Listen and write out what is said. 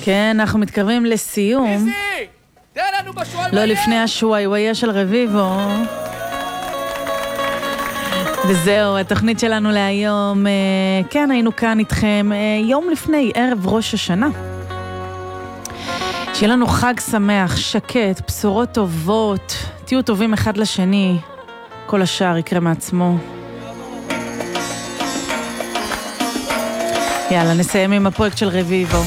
כן, אנחנו מתקרבים לסיום. לא לפני השוואי של רביבו. וזהו, התוכנית שלנו להיום. כן, היינו כאן איתכם יום לפני, ערב ראש השנה. שיהיה לנו חג שמח, שקט, בשורות טובות, תהיו טובים אחד לשני, כל השאר יקרה מעצמו. יאללה, נסיים עם הפרויקט של רביבו.